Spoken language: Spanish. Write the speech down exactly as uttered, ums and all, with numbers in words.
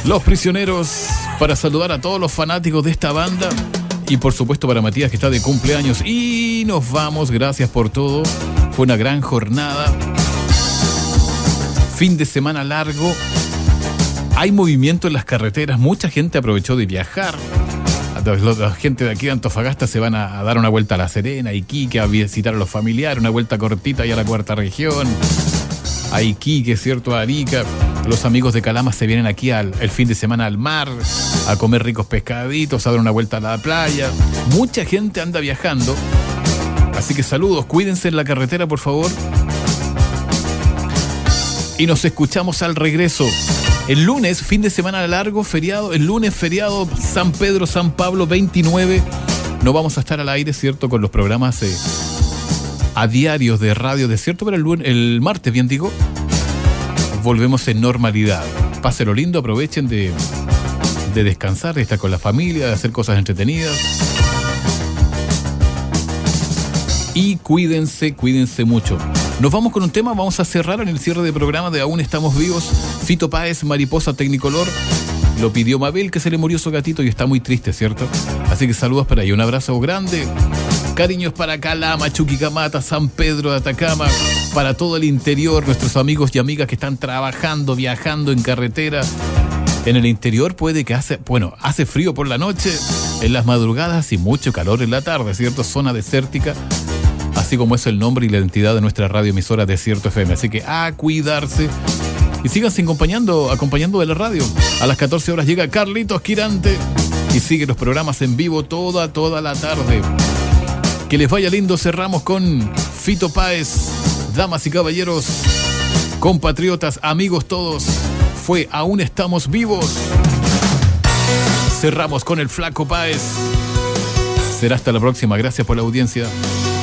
Los Prisioneros, para saludar a todos los fanáticos de esta banda y por supuesto para Matías, que está de cumpleaños. Y nos vamos, gracias por todo. Fue una gran jornada. Fin de semana largo. Hay movimiento en las carreteras, mucha gente aprovechó de viajar. La gente de aquí de Antofagasta se van a dar una vuelta a La Serena, a Iquique, a visitar a los familiares, una vuelta cortita y a la cuarta región, a Iquique, ¿cierto? A Arica. Los amigos de Calama se vienen aquí al, el fin de semana al mar, a comer ricos pescaditos, a dar una vuelta a la playa. Mucha gente anda viajando, así que saludos, cuídense en la carretera, por favor. Y nos escuchamos al regreso. El lunes, fin de semana largo, feriado. El lunes, feriado, San Pedro, San Pablo, veintinueve. No vamos a estar al aire, ¿cierto? Con los programas eh, a diarios de Radio Desierto, pero el, lunes, el martes, bien digo, volvemos en normalidad. Pásenlo lindo, aprovechen de, de descansar, de estar con la familia, de hacer cosas entretenidas. Y cuídense, cuídense mucho. Nos vamos con un tema, vamos a cerrar en el cierre de programa de Aún Estamos Vivos. Fito Páez, Mariposa Tecnicolor. Lo pidió Mabel, que se le murió su gatito y está muy triste, ¿cierto? Así que saludos para ahí, un abrazo grande. Cariños para Calama, Chuquicamata, San Pedro de Atacama, para todo el interior, nuestros amigos y amigas que están trabajando, viajando en carretera. En el interior puede que hace, bueno, hace frío por la noche, en las madrugadas y mucho calor en la tarde, ¿cierto? Zona desértica. Así como es el nombre y la identidad de nuestra radioemisora Desierto F M. Así que a cuidarse. Y síganse acompañando, acompañando de la radio. A las catorce horas llega Carlitos Quirante y sigue los programas en vivo toda, toda la tarde. Que les vaya lindo. Cerramos con Fito Páez. Damas y caballeros, compatriotas, amigos todos. Fue Aún Estamos Vivos. Cerramos con el Flaco Páez. Será hasta la próxima. Gracias por la audiencia.